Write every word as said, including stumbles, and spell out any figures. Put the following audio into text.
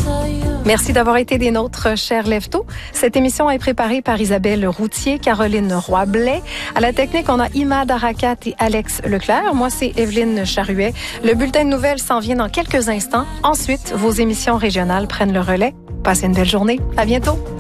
Merci d'avoir été des nôtres, chers lève-tôt. Cette émission est préparée par Isabelle Routier, Caroline Roy-Blais. À la technique, on a Imad Arakat et Alex Leclerc. Moi, c'est Evelyne Charruet. Le bulletin de nouvelles s'en vient dans quelques instants. Ensuite, vos émissions régionales prennent le relais. Passez une belle journée. À bientôt.